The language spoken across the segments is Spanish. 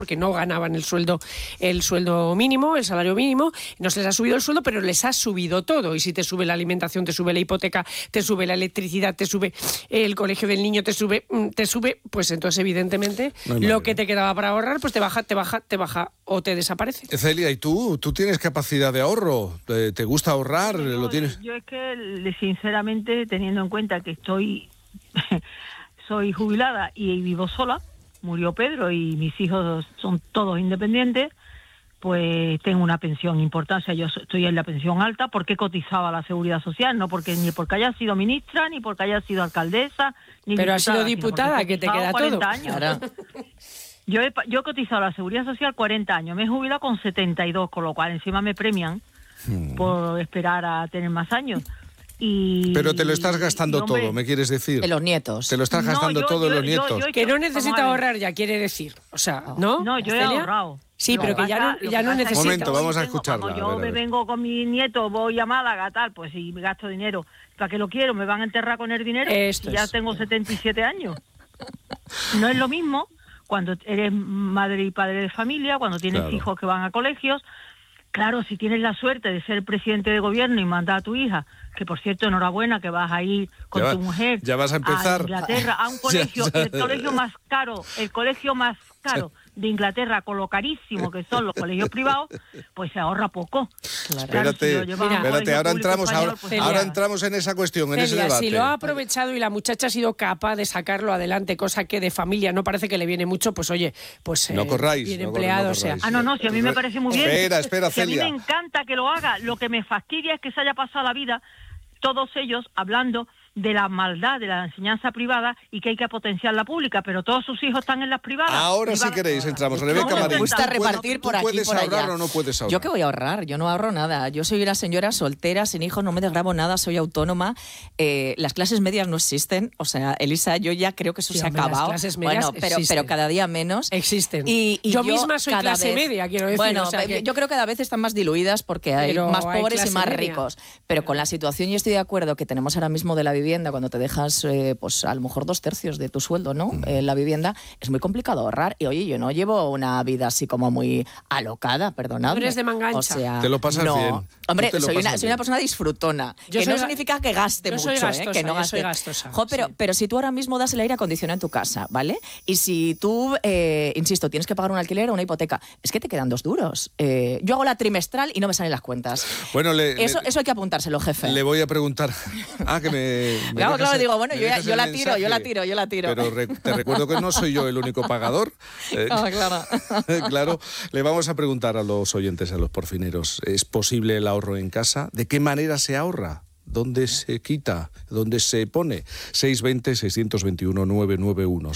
porque no ganaban el sueldo mínimo, el salario mínimo, no se les ha subido el sueldo, pero les ha subido todo. Y si te sube la alimentación, te sube la hipoteca, te sube la electricidad, te sube el colegio del niño, te sube, pues entonces evidentemente lo que te quedaba para ahorrar, pues te baja o te desaparece. Celia, ¿y tú tienes capacidad de ahorro? ¿Te gusta ahorrar? ¿Lo tienes? Yo es que, sinceramente, teniendo en cuenta que soy jubilada y vivo sola, murió Pedro y mis hijos son todos independientes, pues tengo una pensión importante. O sea, yo estoy en la pensión alta porque cotizaba a la Seguridad Social, ni porque haya sido ministra, ni porque haya sido alcaldesa, ni pero diputada, ha sido diputada, que te queda 40 todo. Años. Claro. Yo he cotizado a la Seguridad Social 40 años, me he jubilado con 72, con lo cual encima me premian por esperar a tener más años. Pero te lo estás gastando todo, ¿me quieres decir? En los nietos. Te lo estás gastando todo en los nietos. Que no necesita ahorrar ya, quiere decir. O sea, ¿no? No, yo he ahorrado. Sí, pero que ya no necesita. Un momento, vamos a escucharla. Yo me vengo con mi nieto, voy a Málaga, tal, pues si me gasto dinero, ¿para qué lo quiero? ¿Me van a enterrar con el dinero? Ya tengo 77 años. No es lo mismo cuando eres madre y padre de familia, cuando tienes hijos que van a colegios. Claro, si tienes la suerte de ser presidente de gobierno y mandar a tu hija, que por cierto, enhorabuena, que vas a ir con tu mujer ya vas a empezar a Inglaterra, a un colegio, el colegio más caro de Inglaterra, con lo carísimo que son los colegios privados, pues se ahorra poco. Claro. Espérate, ahora entramos en esa cuestión, en ese debate. Si lo ha aprovechado y la muchacha ha sido capaz de sacarlo adelante, cosa que de familia no parece que le viene mucho, pues oye, pues no corráis, bien empleado, no corráis. o sea. No, si a mí me parece muy bien. Espera, Celia. A mí me encanta que lo haga. Lo que me fastidia es que se haya pasado la vida todos ellos hablando de la maldad de la enseñanza privada y que hay que potenciar la pública, pero todos sus hijos están en las privadas. Ahora si queréis entramos. Rebeca Marín, me gusta repartir por aquí ¿puedes por allá? ahorrar o no puedes ahorrar? ¿Yo qué voy a ahorrar? Yo no ahorro nada. Yo soy una señora soltera, sin hijos, no me desgravo nada, soy autónoma. Las clases medias no existen. O sea, Elisa, yo ya creo que eso se ha acabado. Las clases medias pero cada día menos. Existen. Y yo misma soy clase media, quiero decir. Bueno, o sea yo creo que cada vez están más diluidas porque hay más pobres y más ricos. Pero con la situación, yo estoy de acuerdo que tenemos ahora mismo de la vivienda, cuando te dejas pues a lo mejor 2/3 de tu sueldo, ¿no? La vivienda, es muy complicado ahorrar. Y oye, yo no llevo una vida así como muy alocada, perdonadme. Tú eres de manga ancha. O sea, te lo pasas bien. Hombre, soy una persona disfrutona. Que no significa que gaste mucho, gastosa, que no gaste. soy gastosa. Pero si tú ahora mismo das el aire acondicionado en tu casa, ¿vale? Y si tú, insisto, tienes que pagar un alquiler o una hipoteca, es que te quedan 2 duros. Yo hago la trimestral y no me salen las cuentas. Bueno, eso hay que apuntárselo, jefe. Le voy a preguntar. Claro, digo, bueno, yo la tiro. Pero te recuerdo que no soy yo el único pagador. Claro. Claro, le vamos a preguntar a los oyentes, a los porfineros, ¿es posible el ahorro en casa? ¿De qué manera se ahorra? ¿Dónde se quita? ¿Dónde se pone? 620-621-991.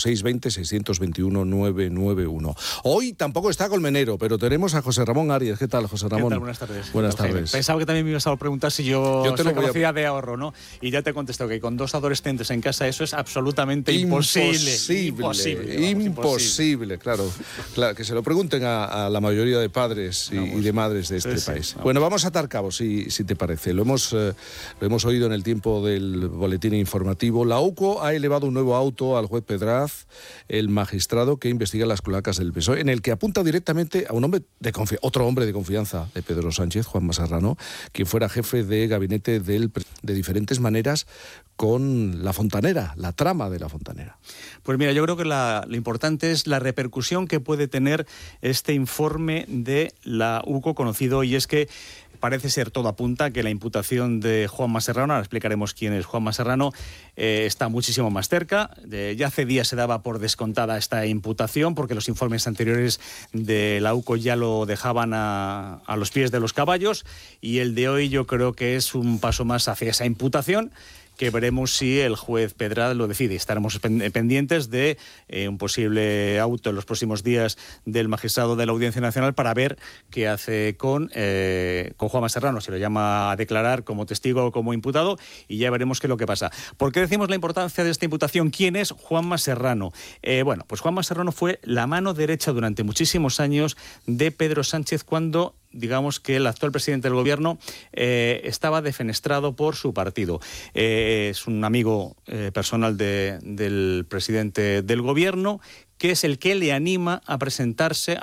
620-621-991. Hoy tampoco está Colmenero, pero tenemos a José Ramón Arias. ¿Qué tal, José Ramón? ¿Qué tal? Buenas tardes. Buenas tardes. Pensaba que también me ibas a preguntar si yo te soy lo capacidad de ahorro, ¿no? Y ya te contesto que con 2 adolescentes en casa eso es absolutamente imposible. Imposible, claro. Que se lo pregunten a la mayoría de padres y de madres de este país. Bueno, vamos a atar cabos, si te parece. Lo hemos oído en el tiempo del boletín informativo. La UCO ha elevado un nuevo auto al juez Pedraz, el magistrado que investiga las cloacas del PSOE, en el que apunta directamente a un hombre otro hombre de confianza de Pedro Sánchez, Juanma Serrano, quien fuera jefe de gabinete de diferentes maneras con la fontanera, la trama de la fontanera. Pues mira, yo creo que lo importante es la repercusión que puede tener este informe de la UCO conocido, y es que parece ser, todo apunta que la imputación de Juanma Serrano, ahora explicaremos quién es Juanma Serrano, está muchísimo más cerca. Ya hace días se daba por descontada esta imputación porque los informes anteriores de la UCO ya lo dejaban a los pies de los caballos, y el de hoy yo creo que es un paso más hacia esa imputación, que veremos si el juez Pedraz lo decide. Estaremos pendientes de un posible auto en los próximos días del magistrado de la Audiencia Nacional para ver qué hace con Juanma Serrano, si lo llama a declarar como testigo o como imputado, y ya veremos qué es lo que pasa. ¿Por qué decimos la importancia de esta imputación? ¿Quién es Juanma Serrano? Bueno, pues Juanma Serrano fue la mano derecha durante muchísimos años de Pedro Sánchez cuando, digamos, que el actual presidente del gobierno estaba defenestrado por su partido. Es un amigo personal del presidente del gobierno, que es el que le anima a presentarse